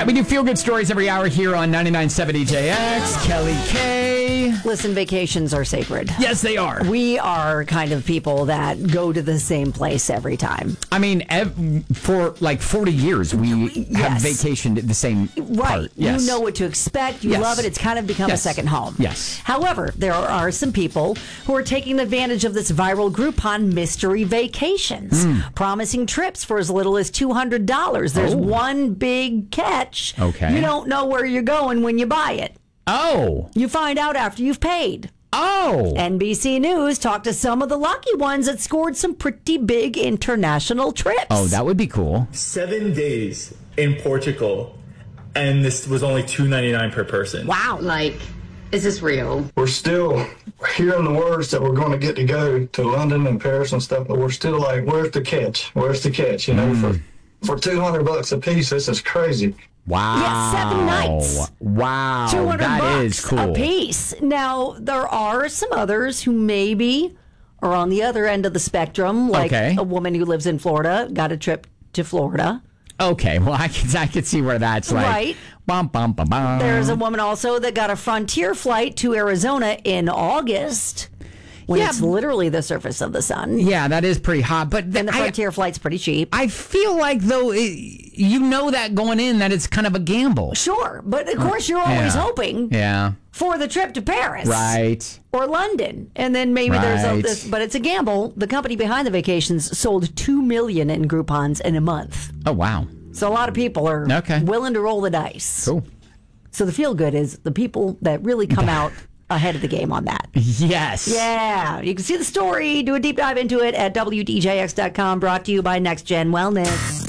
right, we do feel-good stories every hour here on 99.7 DJX. Kelly K. Listen, vacations are sacred. Yes, they are. We are kind of people that go to the same place every time. I mean, for like 40 years, we have vacationed at the same Right. part. Yes. You know what to expect. You love it. It's kind of become a second home. Yes. However, there are some people who are taking advantage of this viral Groupon mystery vacations, promising trips for as little as $200. There's one big catch. Okay. You don't know where you're going when you buy it. Oh. You find out after you've paid. Oh. NBC News talked to some of the lucky ones that scored some pretty big international trips. Oh, that would be cool. 7 days in Portugal, and this was only $2.99 per person. Wow. Like, is this real? We're still hearing the words that we're going to get to go to London and Paris and stuff, but we're still like, where's the catch? Where's the catch? You know, for $200 a piece, this is crazy. Wow. Yeah, 7 nights. Wow. $200 that is cool. a piece. Now, there are some others who maybe are on the other end of the spectrum, like a woman who lives in Florida got a trip to Florida. Okay, well, I could see where that's like. Right. Bum, bum, bum, bum. There's a woman also that got a Frontier flight to Arizona in August. When it's literally the surface of the sun. Yeah, that is pretty hot. But and the Frontier flight's pretty cheap. I feel like, though, you know that going in, that it's kind of a gamble. Sure, but of course you're always hoping for the trip to Paris. Right. Or London. And then maybe there's this, but it's a gamble. The company behind the vacations sold $2 million in Groupons in a month. Oh, wow. So a lot of people are willing to roll the dice. Cool. So the feel good is the people that really come out ahead of the game on that. Yes. Yeah. You can see the story, do a deep dive into it at WDJX.com, brought to you by Next Gen Wellness.